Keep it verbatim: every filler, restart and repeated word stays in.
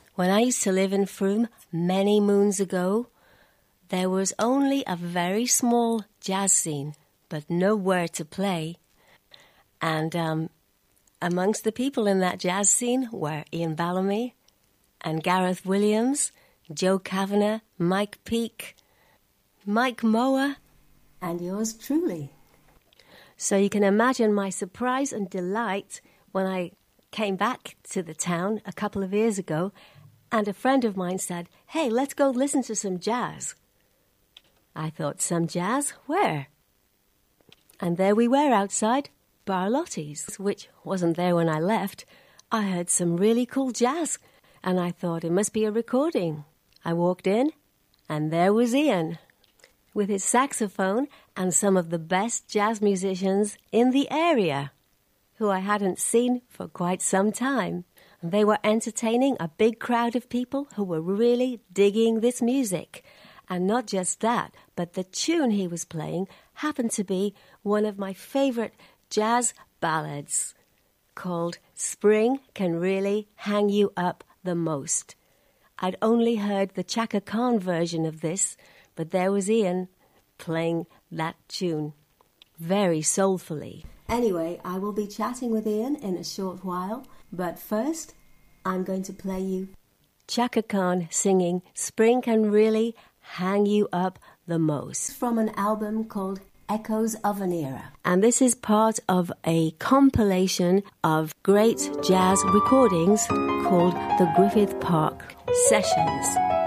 When I used to live in Frome many moons ago, there was only a very small jazz scene, but nowhere to play. And um, amongst the people in that jazz scene were Ian Bellamy and Gareth Williams, Joe Kavanagh, Mike Peake, Mike Mower, and yours truly. So you can imagine my surprise and delight when I came back to the town a couple of years ago, and a friend of mine said, "Hey, let's go listen to some jazz." I thought, some jazz? Where? And there we were outside Barlotti's, which wasn't there when I left. I heard some really cool jazz, and I thought it must be a recording. I walked in, and there was Ian, with his saxophone and some of the best jazz musicians in the area, who I hadn't seen for quite some time. They were entertaining a big crowd of people who were really digging this music. And not just that, but the tune he was playing happened to be one of my favorite jazz ballads called Spring Can Really Hang You Up the Most. I'd only heard the Chaka Khan version of this, but there was Ian playing that tune very soulfully. Anyway, I will be chatting with Ian in a short while, but first I'm going to play you Chaka Khan singing Spring Can Really Hang You Up the Most from an album called Echoes of an Era. And this is part of a compilation of great jazz recordings called the Griffith Park Sessions.